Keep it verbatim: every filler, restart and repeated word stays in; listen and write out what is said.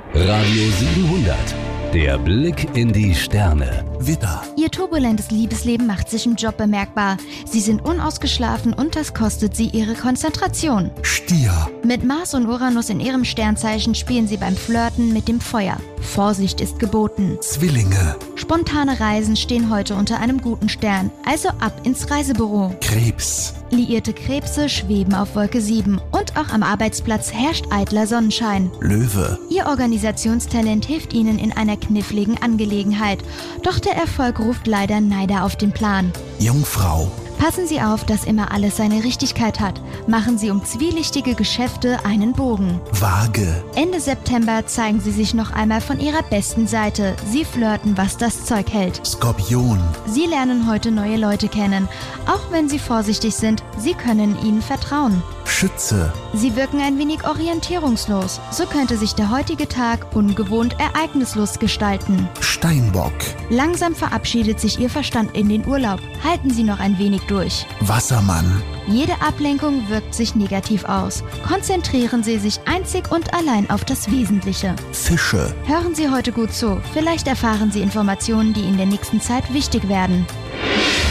Radio siebenhundert. Der Blick in die Sterne. Widder. Ihr turbulentes Liebesleben macht sich im Job bemerkbar. Sie sind unausgeschlafen und das kostet sie ihre Konzentration. Stier. Mit Mars und Uranus in ihrem Sternzeichen spielen sie beim Flirten mit dem Feuer. Vorsicht ist geboten. Zwillinge. Spontane Reisen stehen heute unter einem guten Stern, also ab ins Reisebüro. Krebs. Liierte Krebse schweben auf Wolke sieben und auch am Arbeitsplatz herrscht eitler Sonnenschein. Löwe. Ihr Organisationstalent hilft Ihnen in einer kniffligen Angelegenheit, doch der Erfolg ruft leider Neider auf den Plan. Jungfrau. Passen Sie auf, dass immer alles seine Richtigkeit hat. Machen Sie um zwielichtige Geschäfte einen Bogen. Waage. Ende September zeigen Sie sich noch einmal von Ihrer besten Seite. Sie flirten, was das Zeug hält. Skorpion. Sie lernen heute neue Leute kennen. Auch wenn Sie vorsichtig sind, Sie können ihnen vertrauen. Schütze. Sie wirken ein wenig orientierungslos. So könnte sich der heutige Tag ungewohnt ereignislos gestalten. Steinbock. Langsam verabschiedet sich Ihr Verstand in den Urlaub. Halten Sie noch ein wenig durch. Wassermann. Jede Ablenkung wirkt sich negativ aus. Konzentrieren Sie sich einzig und allein auf das Wesentliche. Fische. Hören Sie heute gut zu. Vielleicht erfahren Sie Informationen, die in der nächsten Zeit wichtig werden.